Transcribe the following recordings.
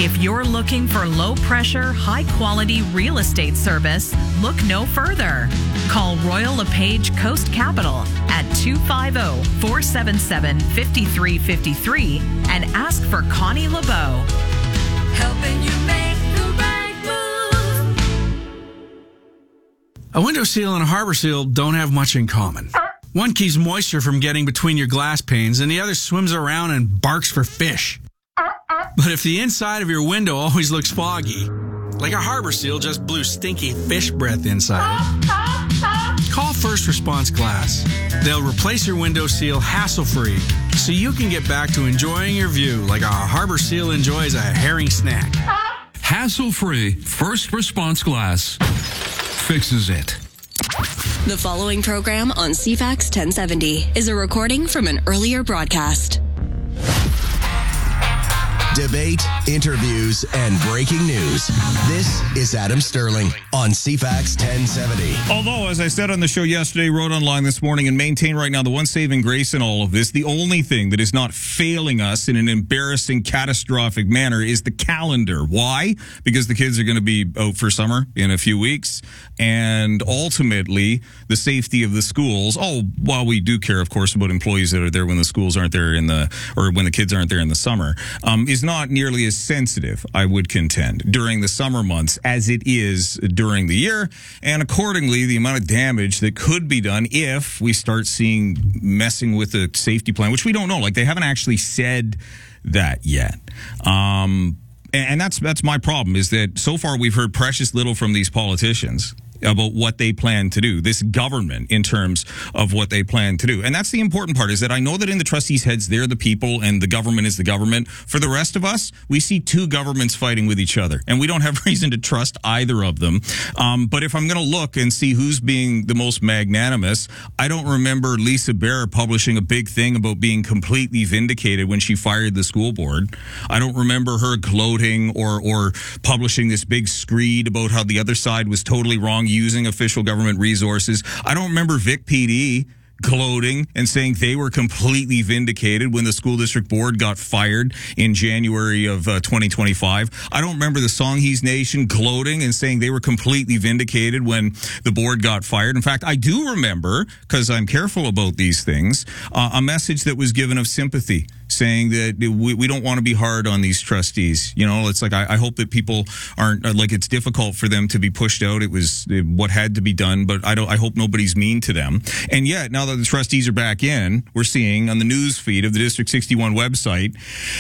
If you're looking for low-pressure, high-quality real estate service, look no further. Call Royal LePage Coast Capital at 250-477-5353 and ask for Connie LeBeau. Helping you make the right move. A window seal and a harbor seal don't have much in common. One keeps moisture from getting between your glass panes, and the other swims around and barks for fish. But if the inside of your window always looks foggy, like a harbor seal just blew stinky fish breath inside it, call First Response Glass. They'll replace your window seal hassle-free so you can get back to enjoying your view like a harbor seal enjoys a herring snack. Hassle-free First Response Glass fixes it. The following program on CFAX 1070 is a recording from an earlier broadcast. Debate, interviews, and breaking news. This is Adam Sterling on CFAX 1070. Although, as I said on the show yesterday, wrote online this morning, and maintain right now the one saving grace in all of this, the only thing that is not failing us in an embarrassing, catastrophic manner is the calendar. Why? Because the kids are going to be out for summer in a few weeks, and ultimately, the safety of the schools. Oh, while we do care, of course, about employees that are there when the schools aren't there or when the kids aren't there in the summer, is not nearly as sensitive, I would contend, during the summer months as it is during the year. And accordingly, the amount of damage that could be done if we start seeing messing with the safety plan, which we don't know. Like, they haven't actually said that yet. And that's my problem, is that so far we've heard precious little from these politicians about what they plan to do, this government, in terms of what they plan to do. And that's the important part, is that I know that in the trustees' heads, they're the people and the government is the government. For the rest of us, we see two governments fighting with each other, and we don't have reason to trust either of them. But if I'm going to look and see who's being the most magnanimous, I don't remember Lisa Bear publishing a big thing about being completely vindicated when she fired the school board. I don't remember her gloating or publishing this big screed about how the other side was totally wrong using official government resources. I don't remember Vic PD gloating and saying they were completely vindicated when the school district board got fired in January of 2025. I don't remember the Songhees Nation gloating and saying they were completely vindicated when the board got fired. In fact, I do remember, because I'm careful about these things, a message that was given of sympathy, saying that we don't want to be hard on these trustees. You know, it's like, I hope that people aren't, like, it's difficult for them to be pushed out. It was what had to be done, but I hope nobody's mean to them. And yet, now that the trustees are back in, we're seeing on the news feed of the District 61 website,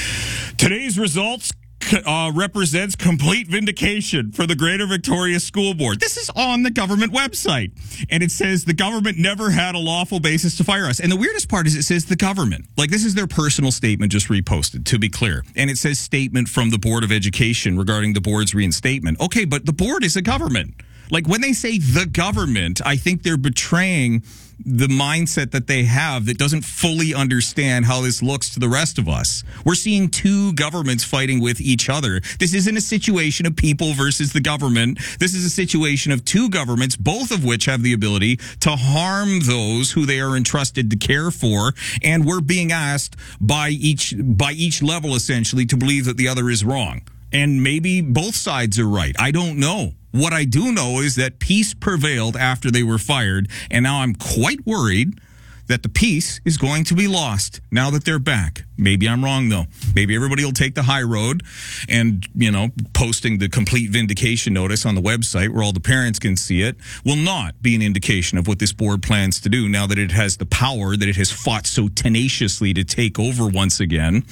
today's results represents complete vindication for the Greater Victoria School Board. This is on the government website. And it says the government never had a lawful basis to fire us. And the weirdest part is it says the government. Like, this is their personal statement just reposted, to be clear. And it says statement from the Board of Education regarding the board's reinstatement. Okay, but the board is a government. Like, when they say the government, I think they're betraying the mindset that they have that doesn't fully understand how this looks to the rest of us. We're seeing two governments fighting with each other. This isn't a situation of people versus the government. This is a situation of two governments, both of which have the ability to harm those who they are entrusted to care for. And we're being asked by each level, essentially, to believe that the other is wrong. And maybe both sides are right. I don't know. What I do know is that peace prevailed after they were fired, and now I'm quite worried that the peace is going to be lost now that they're back. Maybe I'm wrong, though. Maybe everybody will take the high road, and, you know, posting the complete vindication notice on the website where all the parents can see it will not be an indication of what this board plans to do now that it has the power that it has fought so tenaciously to take over once again,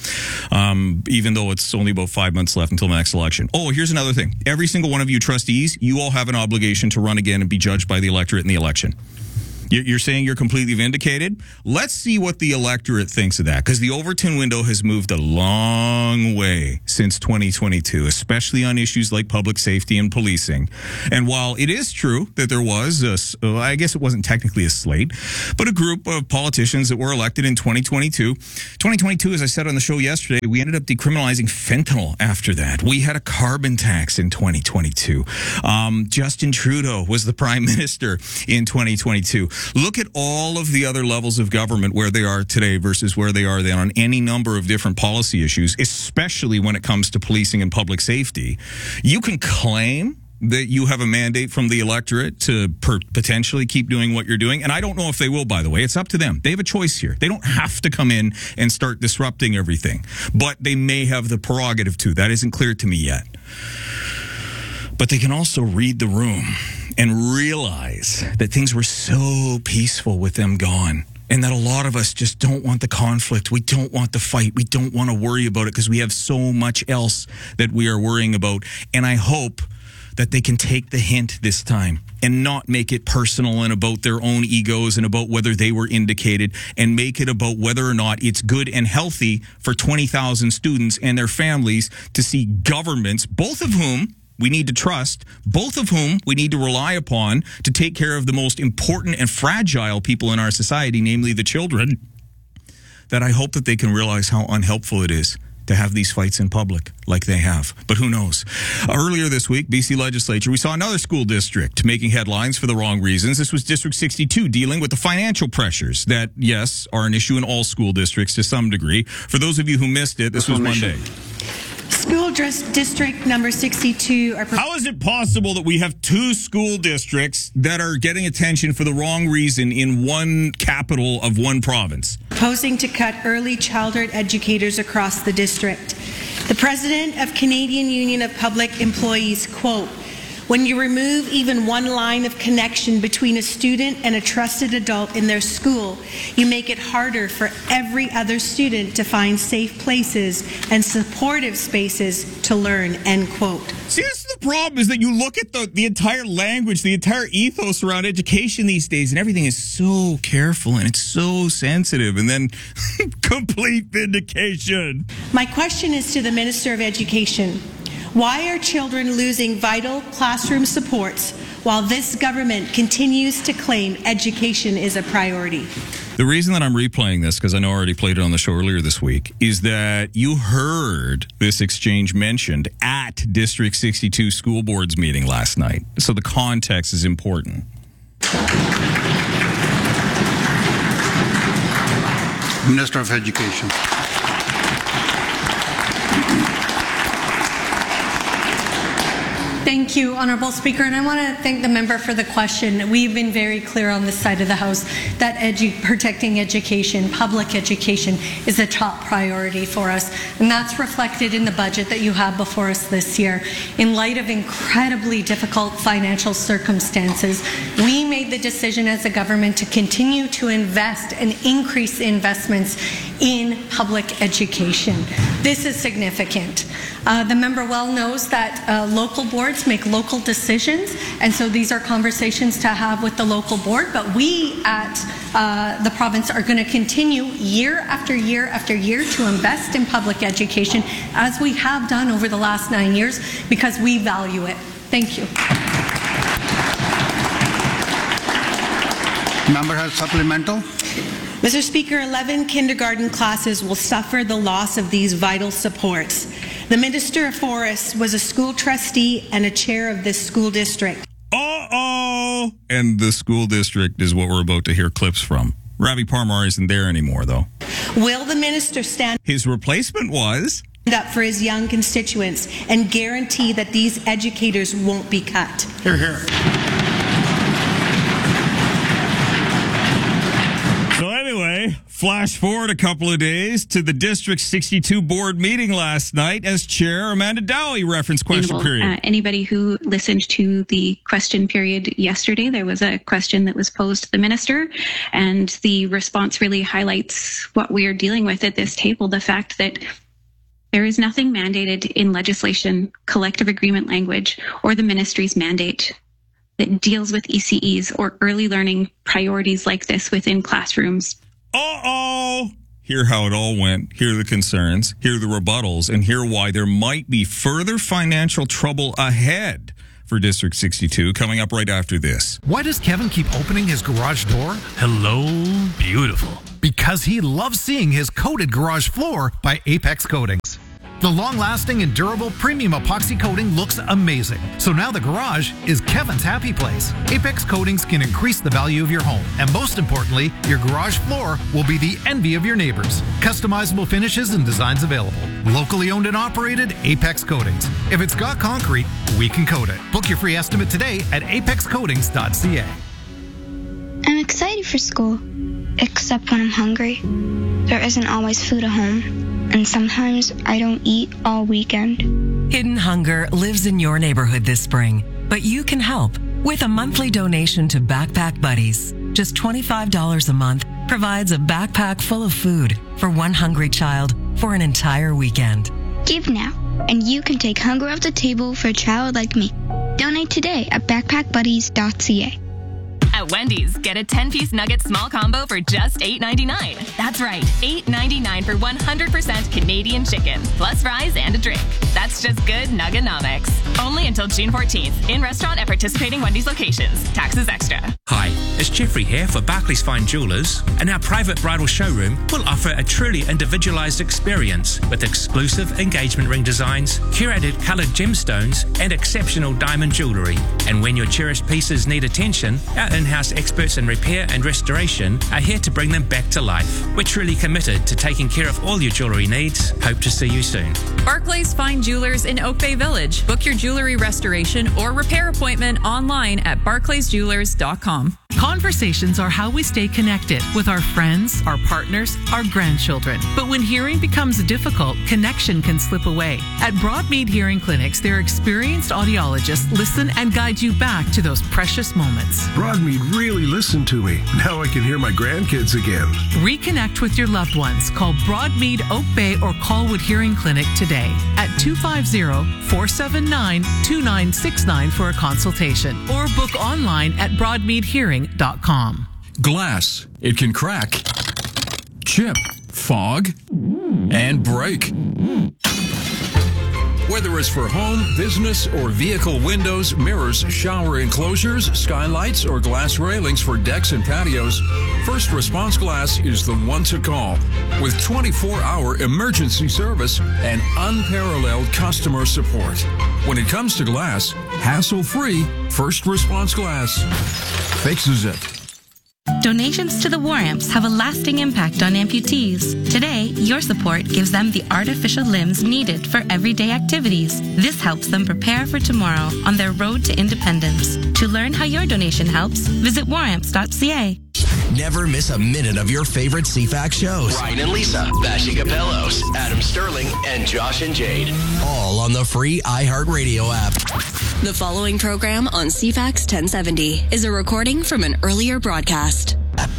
even though it's only about 5 months left until the next election. Oh, here's another thing. Every single one of you trustees, you all have an obligation to run again and be judged by the electorate in the election. You're saying you're completely vindicated? Let's see what the electorate thinks of that, because the Overton window has moved a long way since 2022, especially on issues like public safety and policing. And while it is true that there was, I guess it wasn't technically a slate, but a group of politicians that were elected in 2022. 2022, as I said on the show yesterday, we ended up decriminalizing fentanyl after that. We had a carbon tax in 2022. Justin Trudeau was the prime minister in 2022. Look at all of the other levels of government where they are today versus where they are then on any number of different policy issues, especially when it comes to policing and public safety. You can claim that you have a mandate from the electorate to potentially keep doing what you're doing. And I don't know if they will, by the way. It's up to them. They have a choice here. They don't have to come in and start disrupting everything. But they may have the prerogative to. That isn't clear to me yet. But they can also read the room and realize that things were so peaceful with them gone. And that a lot of us just don't want the conflict. We don't want the fight. We don't want to worry about it because we have so much else that we are worrying about. And I hope that they can take the hint this time and not make it personal and about their own egos and about whether they were indicated, and make it about whether or not it's good and healthy for 20,000 students and their families to see governments, both of whom we need to trust, both of whom we need to rely upon to take care of the most important and fragile people in our society, namely the children, that I hope that they can realize how unhelpful it is to have these fights in public like they have. But who knows? Earlier this week, BC Legislature, we saw another school district making headlines for the wrong reasons. This was District 62, dealing with the financial pressures that, yes, are an issue in all school districts to some degree. For those of you who missed it, this was Monday. School District number 62 are... How is it possible that we have two school districts that are getting attention for the wrong reason in one capital of one province? Proposing to cut early childhood educators across the district. The President of Canadian Union of Public Employees, quote, "When you remove even one line of connection between a student and a trusted adult in their school, you make it harder for every other student to find safe places and supportive spaces to learn," end quote. See, this is the problem, is that you look at the entire language, the entire ethos around education these days, and everything is so careful and it's so sensitive, and then complete vindication. My question is to the Minister of Education. Why are children losing vital classroom supports while this government continues to claim education is a priority? The reason that I'm replaying this, because I know I already played it on the show earlier this week, is that you heard this exchange mentioned at District 62 School Board's meeting last night. So the context is important. Minister of Education. Thank you, Honourable Speaker, and I want to thank the member for the question. We've been very clear on this side of the House that protecting education, public education, is a top priority for us, and that's reflected in the budget that you have before us this year. In light of incredibly difficult financial circumstances, we made the decision as a government to continue to invest and increase investments in public education. This is significant. The member well knows that local boards make local decisions, and so these are conversations to have with the local board, but we at the province are going to continue year after year after year to invest in public education, as we have done over the last 9 years, because we value it. Thank you. Member has supplemental. Mr. Speaker, 11 kindergarten classes will suffer the loss of these vital supports. The Minister of Forests was a school trustee and a chair of this school district. Uh-oh! And the school district is what we're about to hear clips from. Ravi Parmar isn't there anymore, though. Will the minister stand His replacement was... up for his young constituents and guarantee that these educators won't be cut? Hear, hear. So anyway, flash forward a couple of days to the District 62 board meeting last night as Chair Amanda Dowie referenced question period. Anybody who listened to the question period yesterday, there was a question that was posed to the minister, and the response really highlights what we are dealing with at this table, the fact that there is nothing mandated in legislation, collective agreement language, or the ministry's mandate that deals with ECEs or early learning priorities like this within classrooms. Uh-oh! Hear how it all went, hear the concerns, hear the rebuttals, and hear why there might be further financial trouble ahead for District 62 coming up right after this. Why does Kevin keep opening his garage door? Hello, beautiful. Because he loves seeing his coated garage floor by Apex Coatings. The long-lasting and durable premium epoxy coating looks amazing. So now the garage is Kevin's happy place. Apex Coatings can increase the value of your home. And most importantly, your garage floor will be the envy of your neighbors. Customizable finishes and designs available. Locally owned and operated, Apex Coatings. If it's got concrete, we can coat it. Book your free estimate today at apexcoatings.ca. I'm excited for school, except when I'm hungry. There isn't always food at home, and sometimes I don't eat all weekend. Hidden Hunger lives in your neighborhood this spring, but you can help with a monthly donation to Backpack Buddies. Just $25 a month provides a backpack full of food for one hungry child for an entire weekend. Give now, and you can take hunger off the table for a child like me. Donate today at backpackbuddies.ca. At Wendy's, get a 10-piece nugget small combo for just $8.99. That's right, $8.99 for 100% Canadian chicken, plus fries and a drink. That's just good Nuggenomics. Only until June 14th, in restaurant at participating Wendy's locations. Taxes extra. Hi, it's Jeffrey here for Barclays Fine Jewelers, and our private bridal showroom will offer a truly individualized experience with exclusive engagement ring designs, curated colored gemstones, and exceptional diamond jewelry. And when your cherished pieces need attention, our in-house experts in repair and restoration are here to bring them back to life. We're truly committed to taking care of all your jewelry needs. Hope to see you soon. Barclays Fine Jewelers in Oak Bay Village. Book your jewelry restoration or repair appointment online at barclaysjewelers.com. Conversations are how we stay connected with our friends, our partners, our grandchildren. But when hearing becomes difficult, connection can slip away. At Broadmead Hearing Clinics, their experienced audiologists listen and guide you back to those precious moments. Broadmead really listened to me. Now I can hear my grandkids again. Reconnect with your loved ones. Call Broadmead, Oak Bay, or Colwood Hearing Clinic today at 250-479-2969 for a consultation, or book online at broadmeadhearing.com. Glass. It can crack, chip, fog, and break. Whether it's for home, business, or vehicle windows, mirrors, shower enclosures, skylights, or glass railings for decks and patios, First Response Glass is the one to call. With 24-hour emergency service and unparalleled customer support. When it comes to glass, hassle-free First Response Glass fixes it. Donations to the War Amps have a lasting impact on amputees. Today, your support gives them the artificial limbs needed for everyday activities. This helps them prepare for tomorrow on their road to independence. To learn how your donation helps, visit waramps.ca. Never miss a minute of your favorite CFAX shows. Ryan and Lisa, Vashi Capellos, Adam Sterling, and Josh and Jade. All on the free iHeartRadio app. The following program on CFAX 1070 is a recording from an earlier broadcast.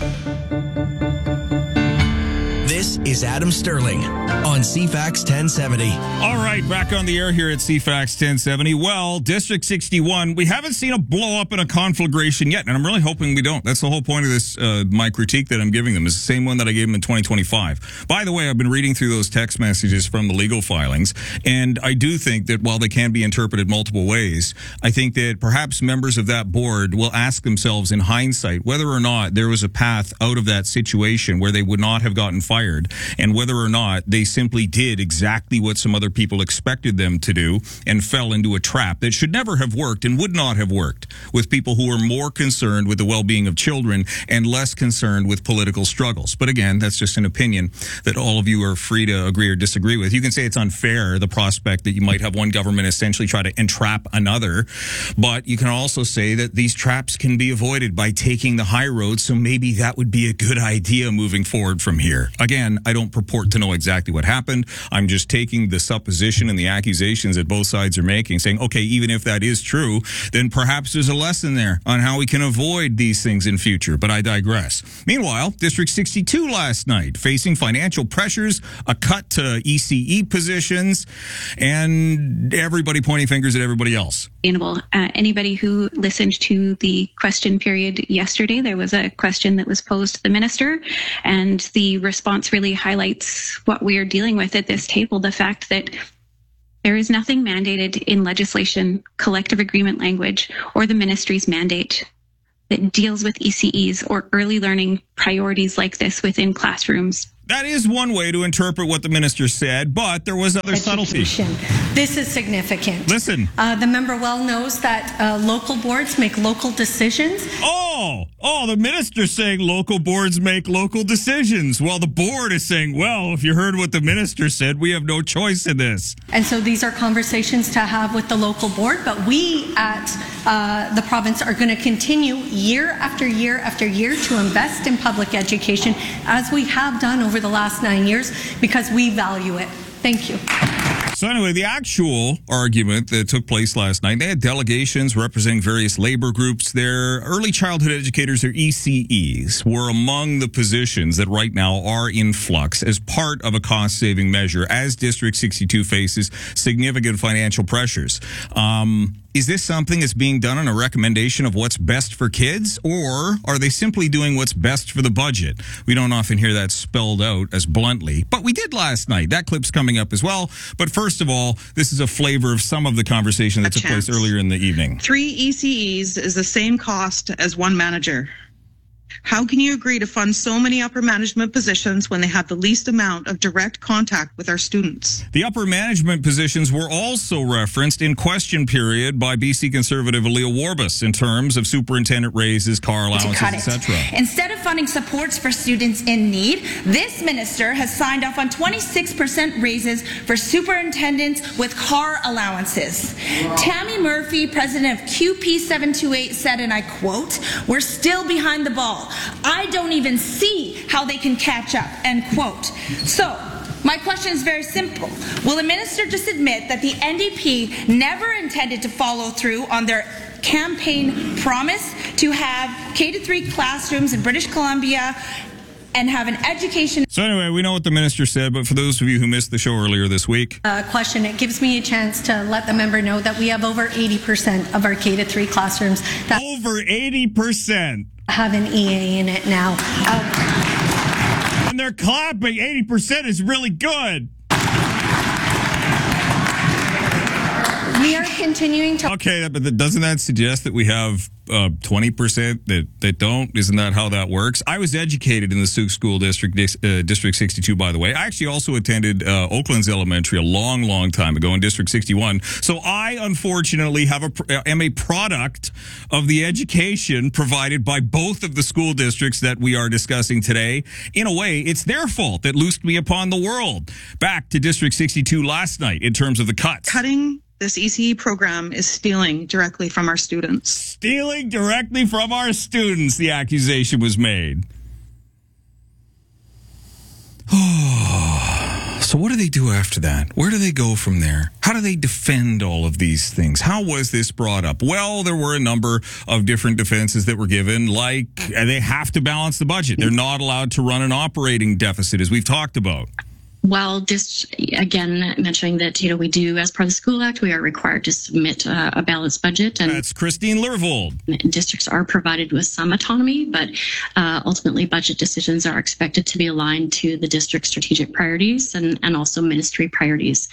This is Adam Sterling on CFAX 1070. All right, back on the air here at CFAX 1070. Well, District 61, we haven't seen a blow up in a conflagration yet, and I'm really hoping we don't. That's the whole point of this, my critique that I'm giving them is the same one that I gave them in 2025. By the way, I've been reading through those text messages from the legal filings, and I do think that while they can be interpreted multiple ways, I think that perhaps members of that board will ask themselves in hindsight whether or not there was a path out of that situation where they would not have gotten fired, and whether or not they simply did exactly what some other people expected them to do and fell into a trap that should never have worked and would not have worked with people who are more concerned with the well-being of children and less concerned with political struggles. But again, that's just an opinion that all of you are free to agree or disagree with. You can say it's unfair, the prospect that you might have one government essentially try to entrap another, but you can also say that these traps can be avoided by taking the high road, so maybe that would be a good idea moving forward from here. Again, I don't purport to know exactly what happened. I'm just taking the supposition and the accusations that both sides are making, saying, okay, even if that is true, then perhaps there's a lesson there on how we can avoid these things in future, but I digress. Meanwhile, District 62 last night, facing financial pressures, a cut to ECE positions, and everybody pointing fingers at everybody else. Anybody who listened to the question period yesterday, there was a question that was posed to the minister, and the response really highlights what we are dealing with at this table, the fact that there is nothing mandated in legislation, collective agreement language, or the ministry's mandate that deals with ECEs or early learning priorities like this within classrooms. That is one way to interpret what the minister said, but there was other subtlety. This is significant. Listen. The member well knows that local boards make local decisions. Oh, the minister's saying local boards make local decisions. Well, the board is saying, well, if you heard what the minister said, we have no choice in this. And so these are conversations to have with the local board, but we at the province are going to continue year after year after year to invest in public education, as we have done over the last 9 years, because we value it. Thank you. So anyway, the actual argument that took place last night, they had delegations representing various labor groups there. Early childhood educators, or ECEs, were among the positions that right now are in flux as part of a cost-saving measure as District 62 faces significant financial pressures. Is this something that's being done on a recommendation of what's best for kids, or are they simply doing what's best for the budget? We don't often hear that spelled out as bluntly, but we did last night. That clip's coming up as well. But first of all, this is a flavor of some of the conversation that took place earlier in the evening. 3 ECEs is the same cost as one manager. How can you agree to fund so many upper management positions when they have the least amount of direct contact with our students? The upper management positions were also referenced in question period by BC Conservative Leah Warbus in terms of superintendent raises, car allowances, etc. Instead of funding supports for students in need, this minister has signed off on 26% raises for superintendents with car allowances. Tammy Murphy, president of QP 728, said, and I quote, "We're still behind the ball. I don't even see how they can catch up," end quote. So, my question is very simple. Will the minister just admit that the NDP never intended to follow through on their campaign promise to have K-3 classrooms in British Columbia and have an education? So anyway, we know what the minister said, but for those of you who missed the show earlier this week. Question, it gives me a chance to let the member know that we have over 80% of our K-3 classrooms that over 80% have an EA in it now. And they're clapping. 80% is really good. We are continuing to... Okay, but doesn't that suggest that we have 20% that don't? Isn't that how that works? I was educated in the Sault School District, District 62, by the way. I actually also attended Oaklands Elementary a long, long time ago in District 61. So I, unfortunately, am a product of the education provided by both of the school districts that we are discussing today. In a way, it's their fault that loosed me upon the world. Back to District 62 last night in terms of the cuts. Cutting this ECE program is stealing directly from our students. Stealing directly from our students, the accusation was made. So what do they do after that? Where do they go from there? How do they defend all of these things? How was this brought up? Well, there were a number of different defenses that were given, like they have to balance the budget. They're not allowed to run an operating deficit, as we've talked about. Well, just again mentioning that, we do, as part of the School Act, we are required to submit a balanced budget. And that's Christine Lervold. Districts are provided with some autonomy, but ultimately budget decisions are expected to be aligned to the district's strategic priorities and also ministry priorities.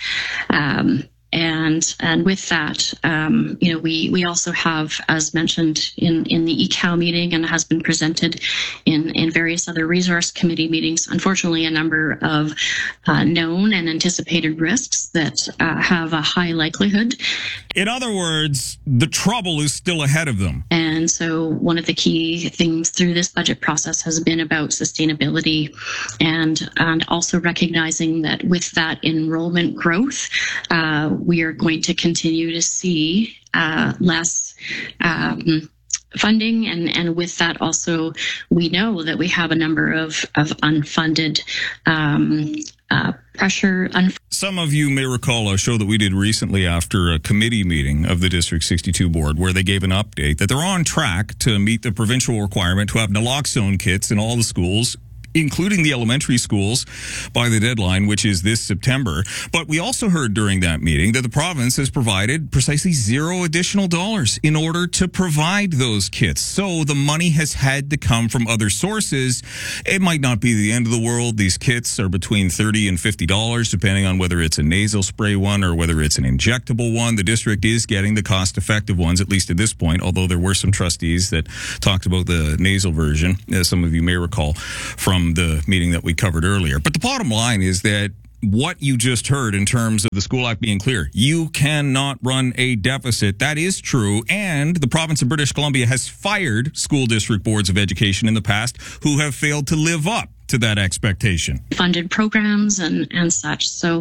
And with that, we also have, as mentioned in the ECOW meeting and has been presented in various other resource committee meetings, unfortunately, a number of known and anticipated risks that have a high likelihood. In other words, the trouble is still ahead of them. And so one of the key things through this budget process has been about sustainability and also recognizing that with that enrollment growth, we are going to continue to see less funding, and with that also we know that we have a number of unfunded pressure. Some of you may recall a show that we did recently after a committee meeting of the District 62 board where they gave an update that they're on track to meet the provincial requirement to have naloxone kits in all the schools, including the elementary schools, by the deadline, which is this September. But we also heard during that meeting that the province has provided precisely $0 additional in order to provide those kits. So the money has had to come from other sources. It might not be the end of the world. These kits are between $30 and $50, depending on whether it's a nasal spray one or whether it's an injectable one. The district is getting the cost-effective ones, at least at this point, although there were some trustees that talked about the nasal version, as some of you may recall, from from the meeting that we covered earlier. But the bottom line is that what you just heard in terms of the School Act being clear, you cannot run a deficit. That is true. And the province of British Columbia has fired school district boards of education in the past who have failed to live up to that expectation. Funded programs and such. So,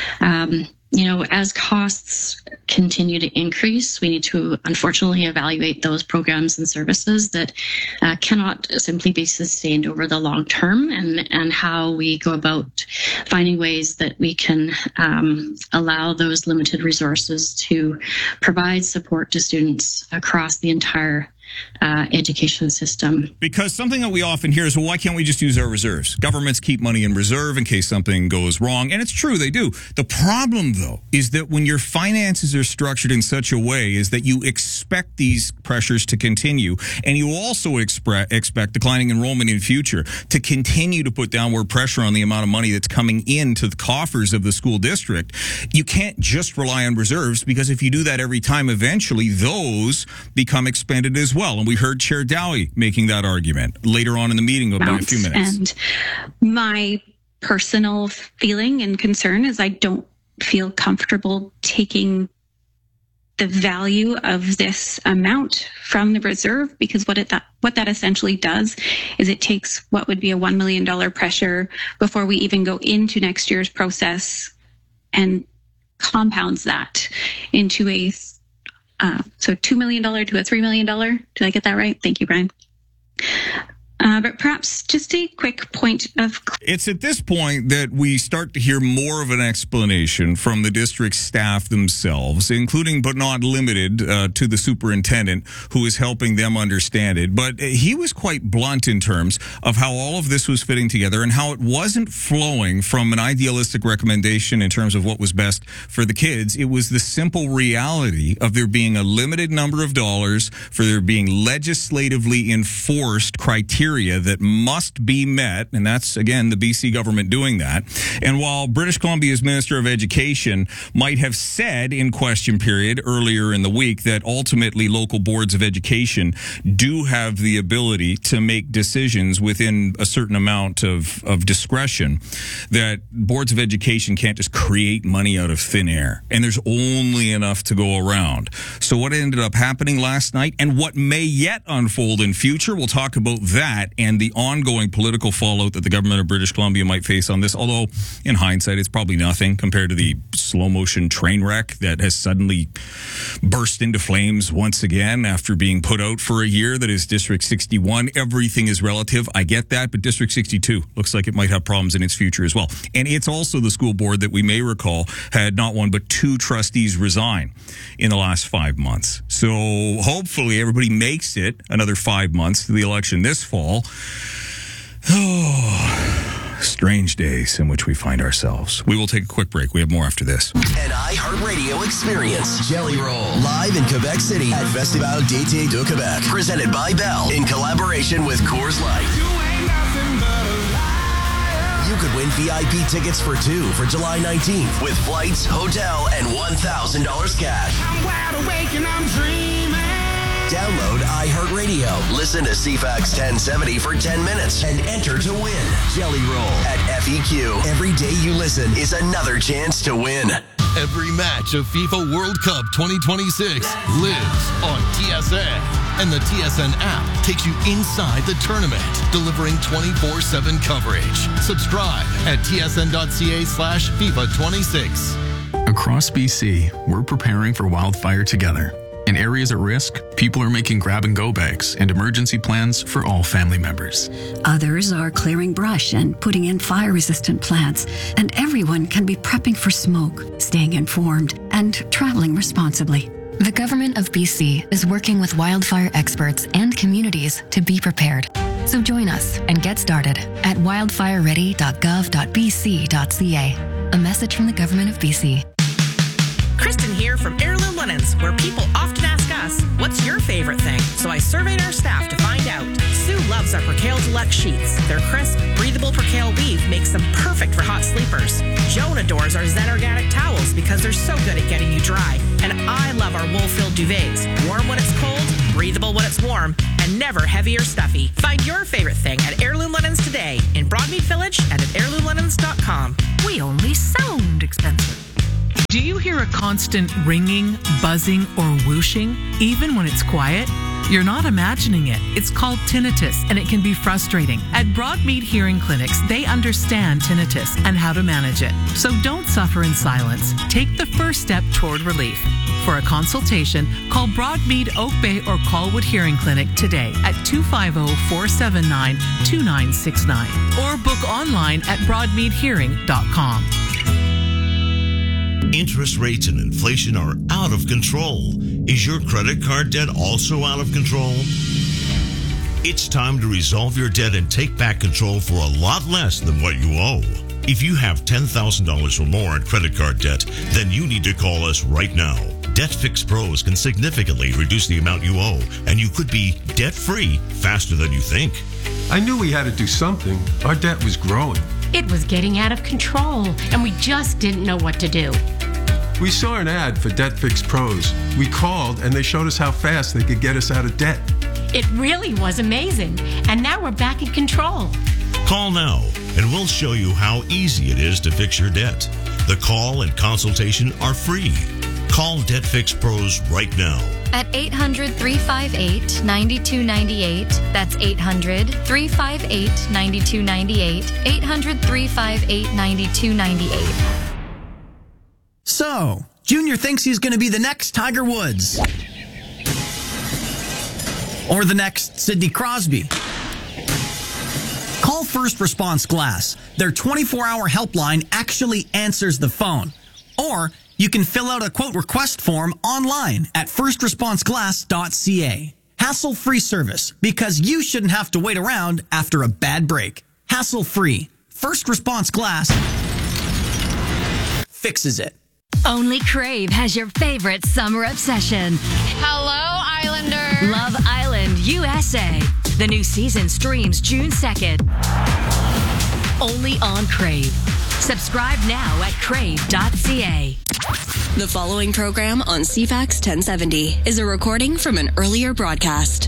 as costs continue to increase, we need to unfortunately evaluate those programs and services that cannot simply be sustained over the long term, and how we go about finding ways that we can allow those limited resources to provide support to students across the entire education system. Because something that we often hear is, well, why can't we just use our reserves? Governments keep money in reserve in case something goes wrong. And it's true, they do. The problem, though, is that when your finances are structured in such a way is that you expect these pressures to continue. And you also expect declining enrollment in future to continue to put downward pressure on the amount of money that's coming into the coffers of the school district. You can't just rely on reserves, because if you do that every time, eventually those become expended as well. And we heard Chair Dowie making that argument later on in the meeting about a few minutes. And my personal feeling and concern is I don't feel comfortable taking the value of this amount from the reserve, because what that essentially does is it takes what would be a $1 million pressure before we even go into next year's process and compounds that into a $2 million to a $3 million. Did I get that right? Thank you, Brian. But perhaps just a quick point of... It's at this point that we start to hear more of an explanation from the district staff themselves, including but not limited to the superintendent, who is helping them understand it. But he was quite blunt in terms of how all of this was fitting together and how it wasn't flowing from an idealistic recommendation in terms of what was best for the kids. It was the simple reality of there being a limited number of dollars, for there being legislatively enforced criteria that must be met, and that's, again, the BC government doing that. And while British Columbia's Minister of Education might have said in question period earlier in the week that ultimately local boards of education do have the ability to make decisions within a certain amount of discretion, that boards of education can't just create money out of thin air, and there's only enough to go around. So what ended up happening last night, and what may yet unfold in future, we'll talk about that and the ongoing political fallout that the government of British Columbia might face on this, although in hindsight it's probably nothing compared to the slow motion train wreck that has suddenly burst into flames once again after being put out for a year. That is District 61. Everything is relative, I get that, but District 62 looks like it might have problems in its future as well. And it's also the school board that we may recall had not one but two trustees resign in the last 5 months. So hopefully everybody makes it another 5 months to the election this fall. Oh, strange days in which we find ourselves. We will take a quick break. We have more after this. An iHeartRadio experience. Jelly Roll. Live in Quebec City at Festival d'été de Québec. Presented by Bell in collaboration with Coors Light. You could win VIP tickets for two for July 19th with flights, hotel, and $1,000 cash. I'm wide awake and I'm dreaming. Download iHeartRadio. Listen to CFAX 1070 for 10 minutes and enter to win. Jelly Roll at FEQ. Every day you listen is another chance to win. Every match of FIFA World Cup 2026 lives on TSN. And the TSN app takes you inside the tournament, delivering 24/7 coverage. Subscribe at tsn.ca/FIFA26. Across BC, we're preparing for wildfire together. In areas at risk, people are making grab-and-go bags and emergency plans for all family members. Others are clearing brush and putting in fire-resistant plants. And everyone can be prepping for smoke, staying informed, and traveling responsibly. The Government of BC is working with wildfire experts and communities to be prepared. So join us and get started at wildfireready.gov.bc.ca. A message from the Government of BC. Kristen here from Heirloom Linens, where people often ask us, what's your favorite thing? So I surveyed our staff to find out. Sue loves our Percale Deluxe sheets. Their crisp, breathable Percale weave makes them perfect for hot sleepers. Joan adores our Zen Organic towels because they're so good at getting you dry. And I love our wool-filled duvets. Warm when it's cold, breathable when it's warm, and never heavy or stuffy. Find your favorite thing at Heirloom Linens today in Broadmead Village and at heirloomlinens.com. We only sound expensive. Do you hear a constant ringing, buzzing, or whooshing, even when it's quiet? You're not imagining it. It's called tinnitus, and it can be frustrating. At Broadmead Hearing Clinics, they understand tinnitus and how to manage it. So don't suffer in silence. Take the first step toward relief. For a consultation, call Broadmead Oak Bay or Colwood Hearing Clinic today at 250-479-2969 or book online at broadmeadhearing.com. Interest rates and inflation are out of control. Is your credit card debt also out of control? It's time to resolve your debt and take back control for a lot less than what you owe. If you have $10,000 or more in credit card debt, then you need to call us right now. Debt Fix Pros can significantly reduce the amount you owe, and you could be debt-free faster than you think. I knew we had to do something. Our debt was growing. It was getting out of control, and we just didn't know what to do. We saw an ad for Debt Fix Pros. We called, and they showed us how fast they could get us out of debt. It really was amazing, and now we're back in control. Call now, and we'll show you how easy it is to fix your debt. The call and consultation are free. Call Debt Fix Pros right now. At 800-358-9298. That's 800-358-9298. 800-358-9298. So, Junior thinks he's going to be the next Tiger Woods. Or the next Sidney Crosby. Call First Response Glass. Their 24-hour helpline actually answers the phone. Or you can fill out a quote request form online at firstresponseglass.ca. Hassle-free service, because you shouldn't have to wait around after a bad break. Hassle-free. First Response Glass fixes it. Only Crave has your favorite summer obsession. Hello, Islander. Love Island, USA. The new season streams June 2nd. Only on Crave. Subscribe now at crave.ca. The following program on CFAX 1070 is a recording from an earlier broadcast.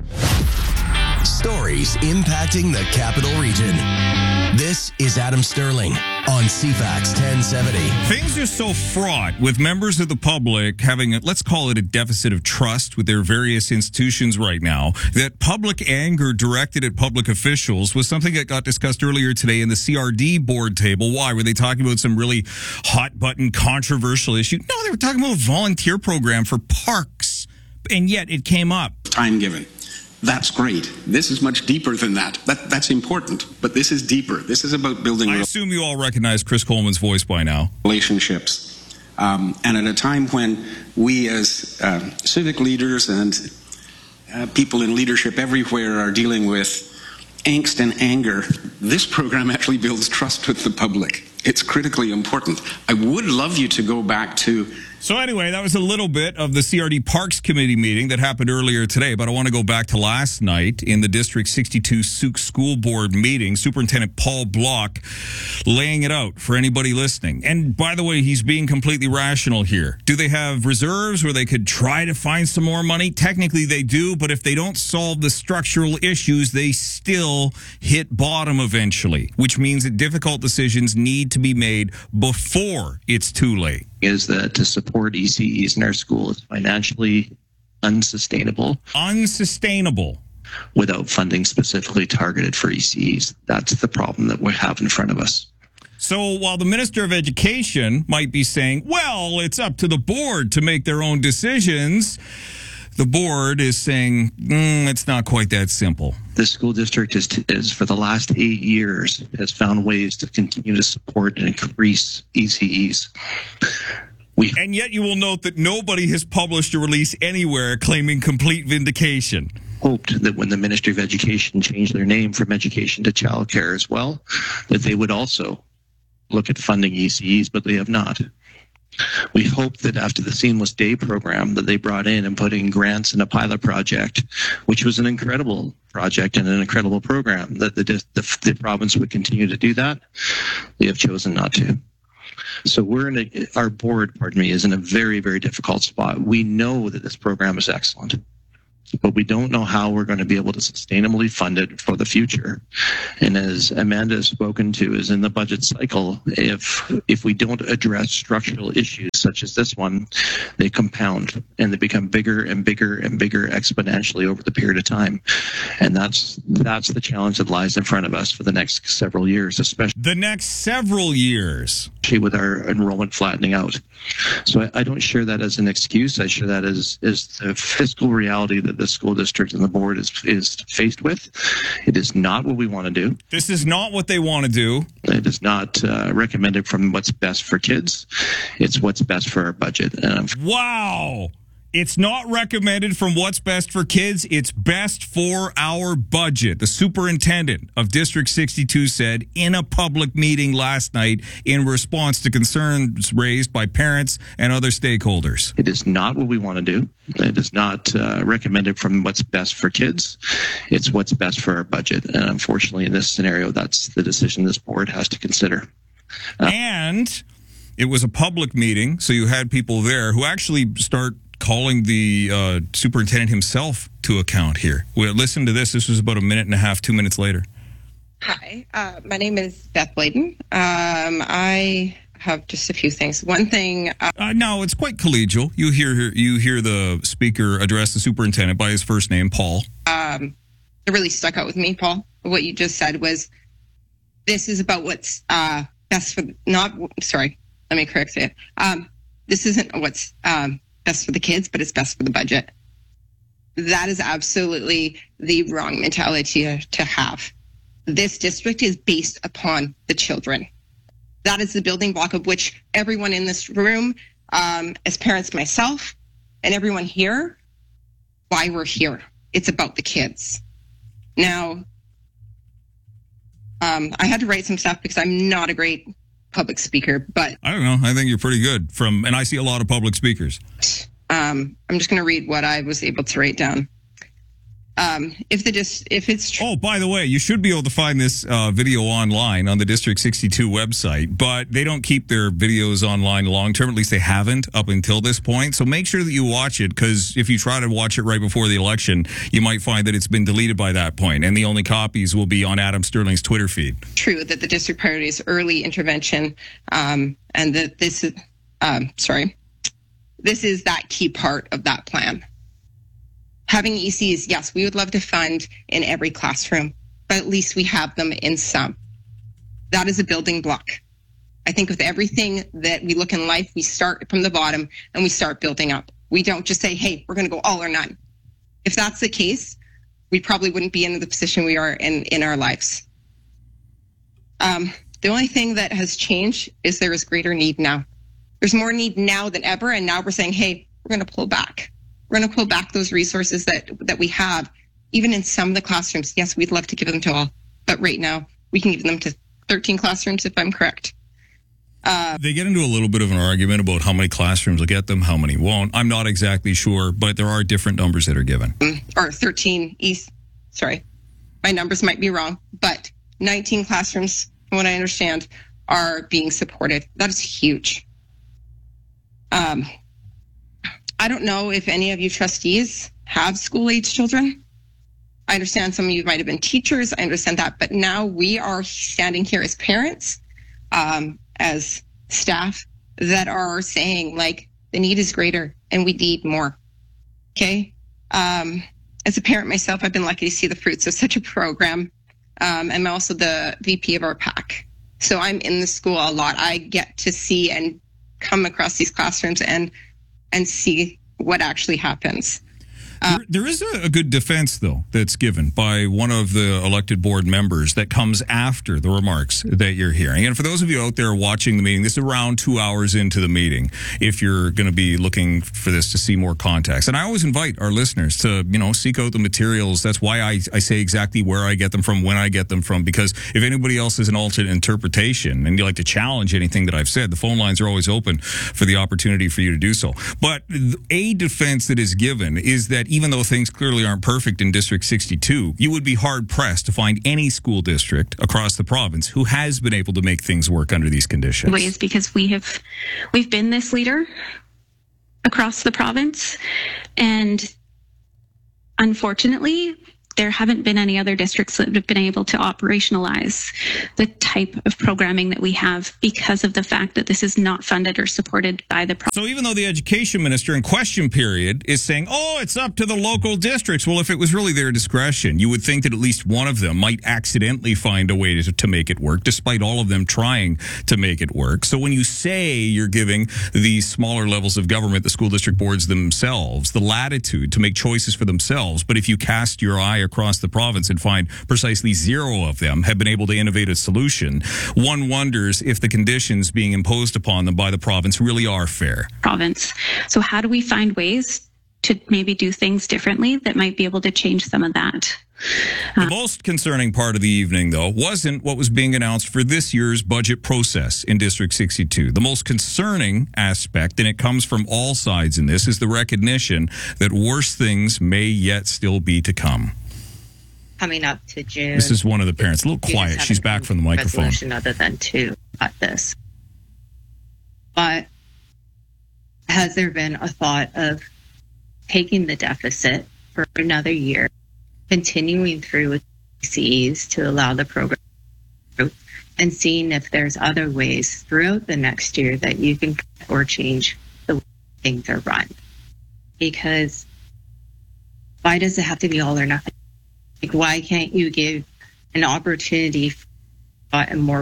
Stories impacting the Capital Region. This is Adam Sterling on CFAX 1070. Things are so fraught with members of the public having, let's call it a deficit of trust with their various institutions right now, that public anger directed at public officials was something that got discussed earlier today in the CRD board table. Why? Were they talking about some really hot-button controversial issue? No, they were talking about a volunteer program for parks, and yet it came up. Time given. That's great. This is much deeper than that. That's important, but this is deeper. This is about building... I assume you all recognize Chris Coleman's voice by now. Relationships. And at a time when we as civic leaders and people in leadership everywhere are dealing with angst and anger, this program actually builds trust with the public. It's critically important. I would love you to go back to... So anyway, that was a little bit of the CRD Parks Committee meeting that happened earlier today, but I want to go back to last night in the District 62 Sauk School Board meeting. Superintendent Paul Block laying it out for anybody listening. And by the way, he's being completely rational here. Do they have reserves where they could try to find some more money? Technically they do, but if they don't solve the structural issues, they still hit bottom eventually, which means that difficult decisions need to be made before it's too late. Is that to support ECEs in our school is financially unsustainable. Unsustainable. Without funding specifically targeted for ECEs. That's the problem that we have in front of us. So while the Minister of Education might be saying, well, it's up to the board to make their own decisions, the board is saying, it's not quite that simple. The school district is for the last 8 years has found ways to continue to support and increase ECEs. And yet you will note that nobody has published a release anywhere claiming complete vindication. Hoped that when the Ministry of Education changed their name from education to childcare as well, that they would also look at funding ECEs, but they have not. We hope that after the Seamless Day program that they brought in and put in grants in a pilot project, which was an incredible project and an incredible program, that the province would continue to do that. They have chosen not to. So our board, is in a very, very difficult spot. We know that this program is excellent. but we don't know how we're going to be able to sustainably fund it for the future. And as Amanda has spoken to, is in the budget cycle, if we don't address structural issues such as this one, they compound and they become bigger and bigger and bigger exponentially over the period of time. And that's the challenge that lies in front of us for the next several years, especially the next several years with our enrollment flattening out. So I don't share that as an excuse. I share that as the fiscal reality that the school district and the board is faced with. It is not what we want to do. This is not what they want to do. It is not recommended from what's best for kids. It's what's best for our budget. Wow. It's not recommended from what's best for kids. It's best for our budget. The superintendent of District 62 said in a public meeting last night in response to concerns raised by parents and other stakeholders. It is not what we want to do. It is not recommended from what's best for kids. It's what's best for our budget. And unfortunately, in this scenario, that's the decision this board has to consider. And it was a public meeting, so you had people there who actually start calling the superintendent himself to account here. Well, listen to this. This was about a minute and a half, 2 minutes later. Hi, my name is Beth Bladen. I have just a few things. One thing... no, it's quite collegial. You hear the speaker address the superintendent by his first name, Paul. It really stuck out with me, Paul. What you just said was, this is about what's best for... Sorry, let me correct it. This isn't what's... best for the kids, but it's best for the budget. That is absolutely the wrong mentality to have. This district is based upon the children. That is the building block of which everyone in this room, as parents, myself, and everyone here, why we're here. It's about the kids. Now, I had to write some stuff because I'm not a great public speaker, but I don't know. I think you're pretty good and I see a lot of public speakers. I'm just going to read what I was able to write down. If it's oh, by the way, you should be able to find this video online on the District 62 website, but they don't keep their videos online long term. At least they haven't up until this point. So make sure that you watch it, because if you try to watch it right before the election, you might find that it's been deleted by that point, and the only copies will be on Adam Sterling's Twitter feed. True that the district priority is early intervention, and that this is this is that key part of that plan. Having ECs, yes, we would love to fund in every classroom, but at least we have them in some. That is a building block. I think with everything that we look in life, we start from the bottom and we start building up. We don't just say, hey, we're going to go all or none. If that's the case, we probably wouldn't be in the position we are in our lives. The only thing that has changed is there is greater need now. There's more need now than ever, and now we're saying, hey, we're going to pull back. We're going to pull back those resources that we have, even in some of the classrooms. Yes, we'd love to give them to all, but right now we can give them to 13 classrooms, if I'm correct. They get into a little bit of an argument about how many classrooms will get them, how many won't. I'm not exactly sure, but there are different numbers that are given. Or 13 East. Sorry, my numbers might be wrong, but 19 classrooms, from what I understand, are being supported. That is huge. I don't know if any of you trustees have school-age children. I understand some of you might have been teachers. I understand that. But now we are standing here as parents, as staff, that are saying, like, the need is greater and we need more. Okay? As a parent myself, I've been lucky to see the fruits of such a program. I'm also the VP of our PAC. So I'm in the school a lot. I get to see and come across these classrooms and see what actually happens. There is a good defense, though, that's given by one of the elected board members that comes after the remarks that you're hearing. And for those of you out there watching the meeting, this is around 2 hours into the meeting, if you're going to be looking for this to see more context. And I always invite our listeners to, seek out the materials. That's why I say exactly where I get them from, when I get them from, because if anybody else has an alternate interpretation and you like to challenge anything that I've said, the phone lines are always open for the opportunity for you to do so. But a defense that is given is that even though things clearly aren't perfect in District 62, you would be hard-pressed to find any school district across the province who has been able to make things work under these conditions. Ways, because we've been this leader across the province, and unfortunately, there haven't been any other districts that have been able to operationalize the type of programming that we have because of the fact that this is not funded or supported by the province. So even though the education minister in question period is saying, it's up to the local districts. Well, if it was really their discretion, you would think that at least one of them might accidentally find a way to make it work, despite all of them trying to make it work. So when you say you're giving the smaller levels of government, the school district boards themselves, the latitude to make choices for themselves, but if you cast your eye across the province and find precisely zero of them have been able to innovate a solution, one wonders if the conditions being imposed upon them by the province really are fair. So how do we find ways to maybe do things differently that might be able to change some of that? The most concerning part of the evening, though, wasn't what was being announced for this year's budget process in District 62. The most concerning aspect, and it comes from all sides in this, is the recognition that worse things may yet still be to come. Coming up to June. This is one of the parents. A little quiet. She's back from the microphone. Resolution other than to cut this. But has there been a thought of taking the deficit for another year, continuing through with CEs to allow the program through, and seeing if there's other ways throughout the next year that you can or change the way things are run? Because why does it have to be all or nothing? Like, why can't you give an opportunity and more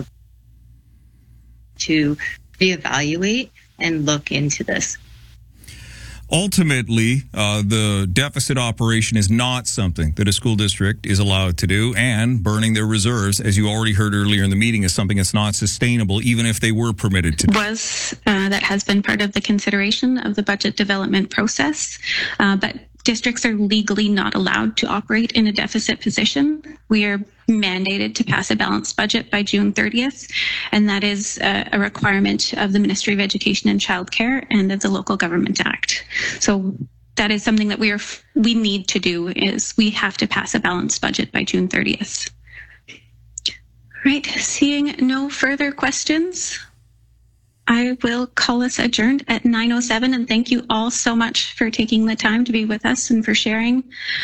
to reevaluate and look into this? Ultimately, the deficit operation is not something that a school district is allowed to do, and burning their reserves, as you already heard earlier in the meeting, is something that's not sustainable, even if they were permitted to. That has been part of the consideration of the budget development process, but districts are legally not allowed to operate in a deficit position. We are mandated to pass a balanced budget by June 30th, and that is a requirement of the Ministry of Education and Childcare and of the Local Government Act. So that is something that we need to do, is we have to pass a balanced budget by June 30th. Right, seeing no further questions, I will call us adjourned at 9:07, and thank you all so much for taking the time to be with us and for sharing.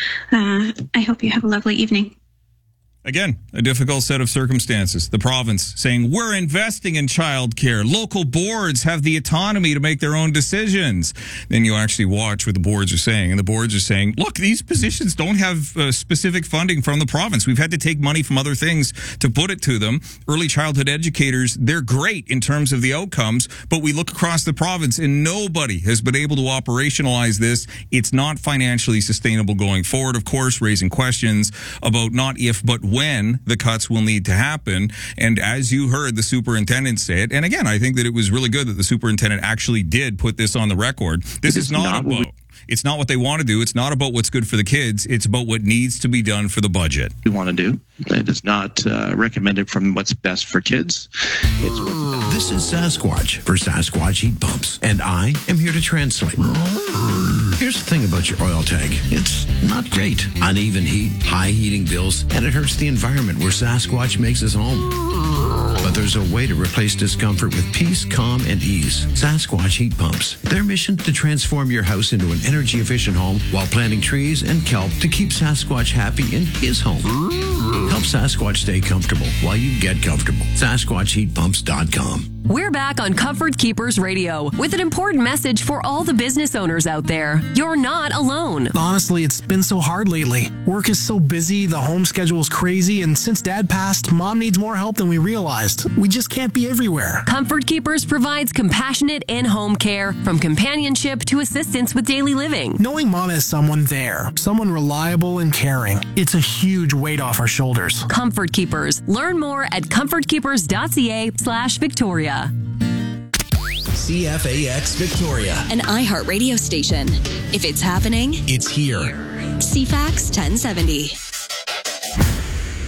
I hope you have a lovely evening. Again, a difficult set of circumstances. The province saying, we're investing in childcare. Local boards have the autonomy to make their own decisions. Then you actually watch what the boards are saying. And the boards are saying, look, these positions don't have specific funding from the province. We've had to take money from other things to put it to them. Early childhood educators, they're great in terms of the outcomes, but we look across the province and nobody has been able to operationalize this. It's not financially sustainable going forward. Of course, raising questions about not if, but when the cuts will need to happen. And as you heard the superintendent say it, and again, I think that it was really good that the superintendent actually did put this on the record. This is not about, it's not what they want to do. It's not about what's good for the kids. It's about what needs to be done for the budget. We want to do. It is not recommended from what's best for kids. This is Sasquatch for Sasquatch Heat Pumps, and I am here to translate. Here's the thing about your oil tank. It's not great. Uneven heat, high heating bills, and it hurts the environment where Sasquatch makes his home. But there's a way to replace discomfort with peace, calm, and ease. Sasquatch Heat Pumps. Their mission to transform your house into an energy-efficient home while planting trees and kelp to keep Sasquatch happy in his home. Help Sasquatch stay comfortable while you get comfortable. SasquatchHeatPumps.com. We're back on Comfort Keepers Radio with an important message for all the business owners out there. You're not alone. Honestly, it's been so hard lately. Work is so busy, the home schedule is crazy, and since Dad passed, Mom needs more help than we realized. We just can't be everywhere. Comfort Keepers provides compassionate in-home care, from companionship to assistance with daily living. Knowing Mom has someone there, someone reliable and caring, it's a huge weight off our shoulders. Comfort Keepers. Learn more at comfortkeepers.ca/Victoria. CFAX Victoria, an iHeart radio station. If it's happening, it's here. CFAX 1070.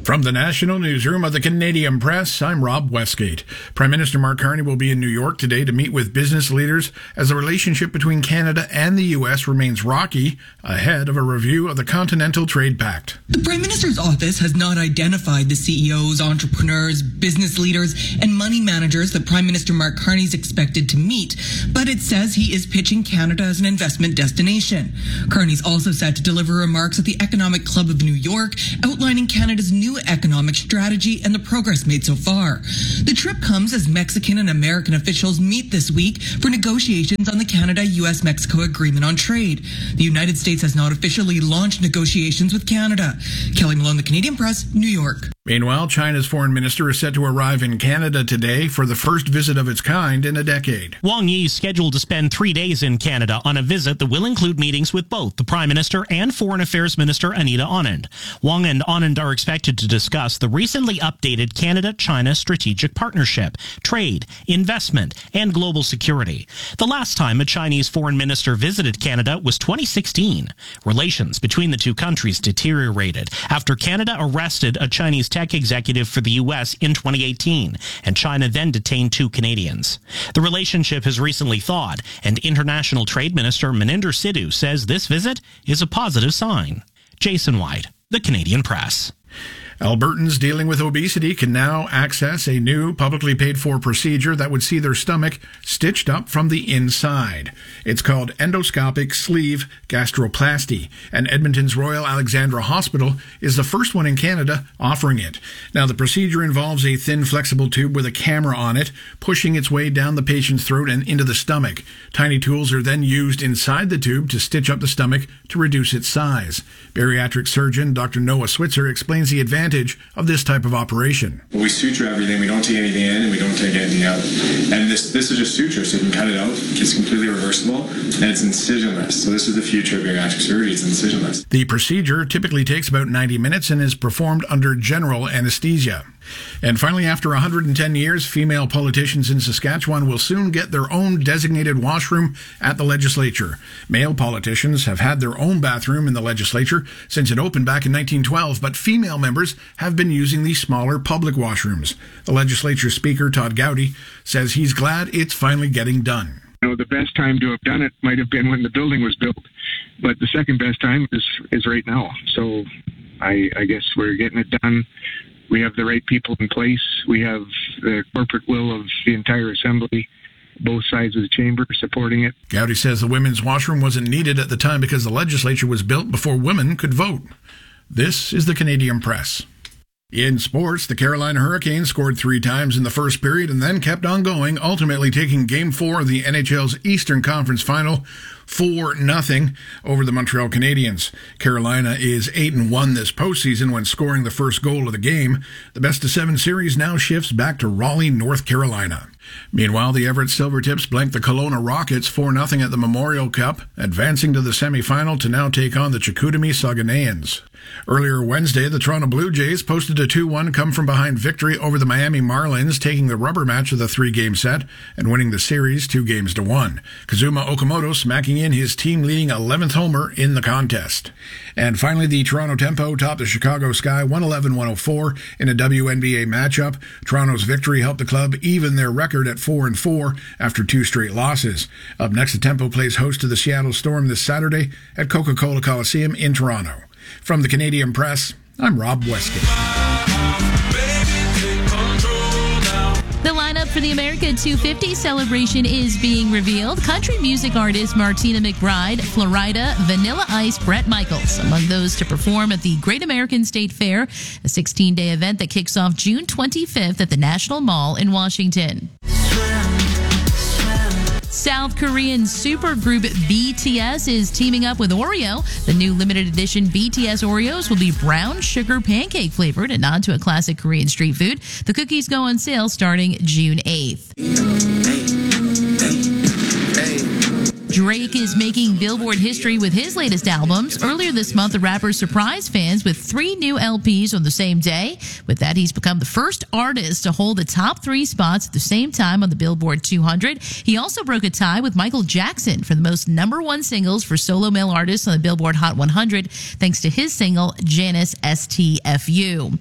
From the National Newsroom of the Canadian Press, I'm Rob Westgate. Prime Minister Mark Carney will be in New York today to meet with business leaders as the relationship between Canada and the U.S. remains rocky ahead of a review of the Continental Trade Pact. The Prime Minister's office has not identified the CEOs, entrepreneurs, business leaders, and money managers that Prime Minister Mark Carney is expected to meet, but it says he is pitching Canada as an investment destination. Carney's also set to deliver remarks at the Economic Club of New York, outlining Canada's new economic strategy and the progress made so far. The trip comes as Mexican and American officials meet this week for negotiations on the Canada-US-Mexico Agreement on Trade. The United States has not officially launched negotiations with Canada. Kelly Malone, The Canadian Press, New York. Meanwhile, China's foreign minister is set to arrive in Canada today for the first visit of its kind in a decade. Wang Yi is scheduled to spend 3 days in Canada on a visit that will include meetings with both the Prime Minister and Foreign Affairs Minister Anita Anand. Wang and Anand are expected to discuss the recently updated Canada-China Strategic Partnership, trade, investment, and global security. The last time a Chinese foreign minister visited Canada was 2016. Relations between the two countries deteriorated after Canada arrested a Chinese tech executive for the U.S. in 2018, and China then detained 2 Canadians. The relationship has recently thawed, and International Trade Minister Maninder Sidhu says this visit is a positive sign. Jason White, The Canadian Press. Albertans dealing with obesity can now access a new publicly paid for procedure that would see their stomach stitched up from the inside. It's called endoscopic sleeve gastroplasty, and Edmonton's Royal Alexandra Hospital is the first one in Canada offering it. Now, the procedure involves a thin, flexible tube with a camera on it, pushing its way down the patient's throat and into the stomach. Tiny tools are then used inside the tube to stitch up the stomach to reduce its size. Bariatric surgeon Dr. Noah Switzer explains the advantage of this type of operation. We suture everything. We don't take anything in and we don't take anything out. And this is just suture, so you can cut it out. It's completely reversible and it's incisionless. So this is the future of bariatric surgery. It's incisionless. The procedure typically takes about 90 minutes and is performed under general anesthesia. And finally, after 110 years, female politicians in Saskatchewan will soon get their own designated washroom at the legislature. Male politicians have had their own bathroom in the legislature since it opened back in 1912, but female members have been using the smaller public washrooms. The legislature speaker, Todd Gowdy, says he's glad it's finally getting done. You know, the best time to have done it might have been when the building was built, but the second best time is right now. So I guess we're getting it done. We have the right people in place. We have the corporate will of the entire assembly, both sides of the chamber supporting it. Gowdy says the women's washroom wasn't needed at the time because the legislature was built before women could vote. This is the Canadian Press. In sports, the Carolina Hurricanes scored 3 times in the first period and then kept on going, ultimately taking Game 4 of the NHL's Eastern Conference Final 4-0 over the Montreal Canadiens. Carolina is 8-1 this postseason when scoring the first goal of the game. The best-of-7 series now shifts back to Raleigh, North Carolina. Meanwhile, the Everett Silvertips blanked the Kelowna Rockets 4-0 at the Memorial Cup, advancing to the semifinal to now take on the Chicoutimi Saguenayans. Earlier Wednesday, the Toronto Blue Jays posted a 2-1 come-from-behind victory over the Miami Marlins, taking the rubber match of the 3-game set and winning the series 2-1. Kazuma Okamoto smacking in his team-leading 11th homer in the contest. And finally, the Toronto Tempo topped the Chicago Sky 111-104 in a WNBA matchup. Toronto's victory helped the club even their record at 4-4 after 2 straight losses. Up next, the Tempo plays host to the Seattle Storm this Saturday at Coca-Cola Coliseum in Toronto. From the Canadian Press, I'm Rob Westgate. The lineup for the America 250 celebration is being revealed. Country music artist Martina McBride, Florida, Vanilla Ice, Bret Michaels, among those to perform at the Great American State Fair, a 16-day event that kicks off June 25th at the National Mall in Washington. South Korean supergroup BTS is teaming up with Oreo. The new limited edition BTS Oreos will be brown sugar pancake flavored, a nod to a classic Korean street food. The cookies go on sale starting June 8th. Drake is making Billboard history with his latest albums. Earlier this month, the rapper surprised fans with 3 new LPs on the same day. With that, he's become the first artist to hold the top 3 spots at the same time on the Billboard 200. He also broke a tie with Michael Jackson for the most #1 singles for solo male artists on the Billboard Hot 100, thanks to his single, Janice STFU.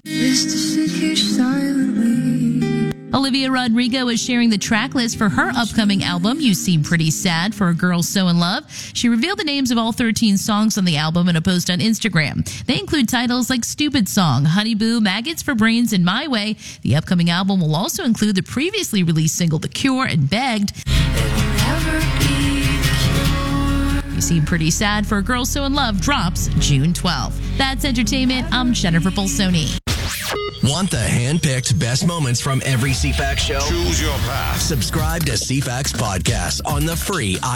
Olivia Rodrigo is sharing the track list for her upcoming album, You Seem Pretty Sad, for a Girl So in Love. She revealed the names of all 13 songs on the album in a post on Instagram. They include titles like Stupid Song, Honey Boo, Maggots for Brains, and My Way. The upcoming album will also include the previously released single The Cure and Begged. You Seem Pretty Sad for a Girl So in Love drops June 12th. That's entertainment. I'm Jennifer Bolsoni. Want the hand-picked best moments from every CFAX show? Choose your path. Subscribe to CFAX Podcast on the free